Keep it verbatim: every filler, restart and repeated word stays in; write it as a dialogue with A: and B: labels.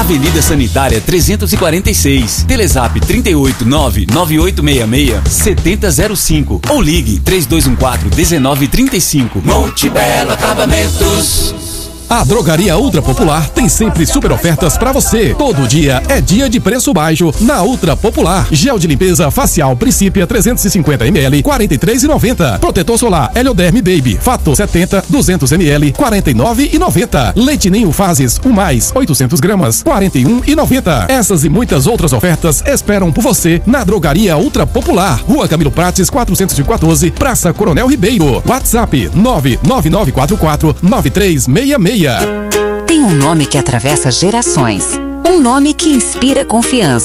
A: Avenida Sanitária trezentos e quarenta e seis. Telezap trinta e oito, nove nove oito seis seis, sete zero zero cinco ou ligue três dois um quatro, um nove três cinco.
B: Monte Belo Acabamentos.
C: A Drogaria Ultra Popular tem sempre super ofertas pra você. Todo dia é dia de preço baixo na Ultra Popular. Gel de limpeza facial Principia trezentos e cinquenta mililitros, quarenta e três reais e noventa centavos. Protetor solar Helioderm Baby Fator setenta, duzentos mililitros, quarenta e nove reais e noventa centavos. Leite Ninho Fases um mais, oitocentos gramas, quarenta e um reais e noventa centavos. Essas e muitas outras ofertas esperam por você na Drogaria Ultra Popular. Rua Camilo Prates quatrocentos e quatorze, Praça Coronel Ribeiro. WhatsApp nove nove nove quatro quatro, nove três seis seis.
D: Tem um nome que atravessa gerações. Um nome que inspira confiança.